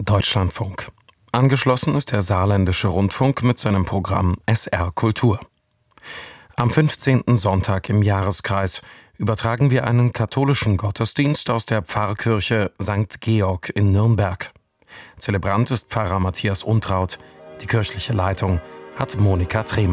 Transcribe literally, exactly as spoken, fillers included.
Deutschlandfunk. Angeschlossen ist der Saarländische Rundfunk mit seinem Programm S R Kultur. Am fünfzehnten Sonntag im Jahreskreis übertragen wir einen katholischen Gottesdienst aus der Pfarrkirche Sankt Georg in Nürnberg. Zelebrant ist Pfarrer Matthias Untraut. Die kirchliche Leitung hat Monika Tremel.